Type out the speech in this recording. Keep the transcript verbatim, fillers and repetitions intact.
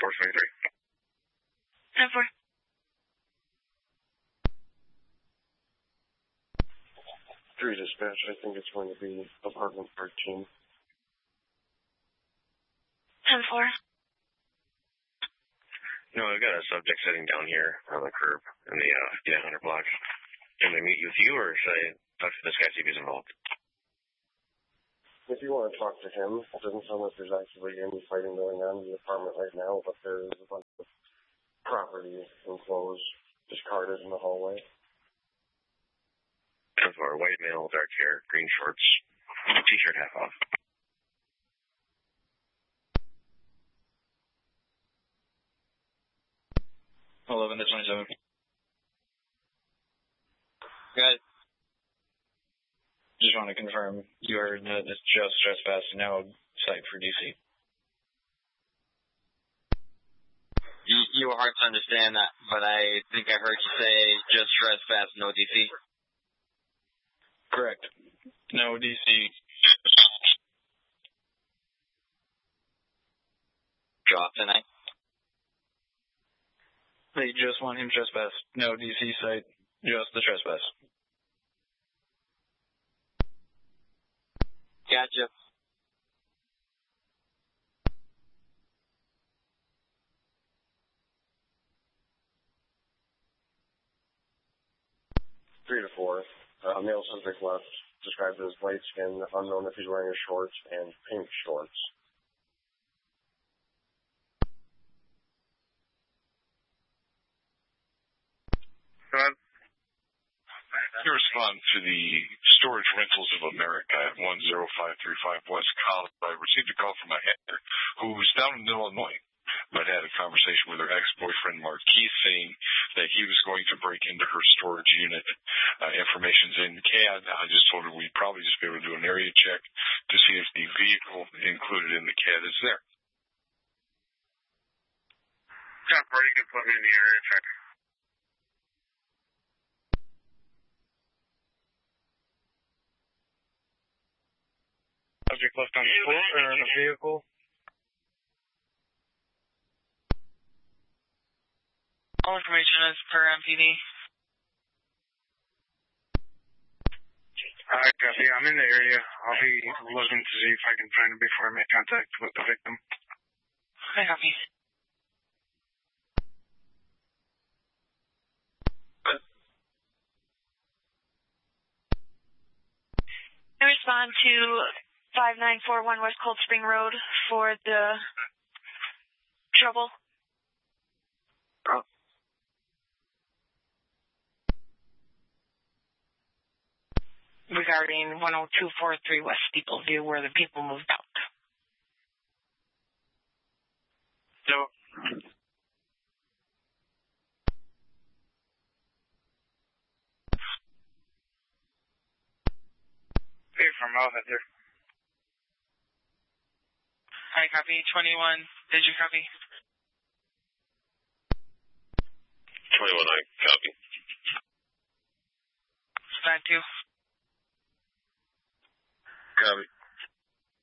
four twenty-three. ten four. Three dispatch, I think it's going to be apartment thirteen. ten four. No, I've got a subject sitting down here on the curb in the uh, fifty-nine hundred block. Can they meet with you, or should I talk to this guy, see if he's involved? If you want to talk to him, it doesn't sound like there's actually any fighting going on in the apartment right now, but there's a bunch of property enclosed, discarded in the hallway. ten four, white male, dark hair, green shorts, t-shirt half off. eleven to twenty-seven. Guys, just want to confirm you are in the just trespass no site for D C. You, you were hard to understand that, but I think I heard you say just trespass no D C. Correct. No D C. Drop tonight. They just want him trespass. No D C site. Just the trespass. Gotcha. Three to four. Uh, male subject left, described as light skin, unknown if he's wearing a shorts and pink shorts. Go ahead. In response to the Storage Rentals of America at one zero five three five West College, I received a call from a hacker who was down in Illinois, but had a conversation with her ex-boyfriend Marquise saying that he was going to break into her storage unit. Uh, information's in C A D. I just told her we'd probably just be able to do an area check to see if the vehicle included in the C A D is there. Yeah, or you can put me in the area check. Subject left on foot or in a vehicle. All information is per M P D. Alright, copy. I'm in the area. I'll be looking to see if I can find him before I make contact with the victim. Okay, copy. I respond to five nine four one West Cold Spring Road for the trouble. Oh. Regarding one oh two four three West Steeple View, where the people moved out. So, hey, from Alventer. Hi, copy. twenty-one. Did you copy? twenty-one, I copy. Slide two. Copy.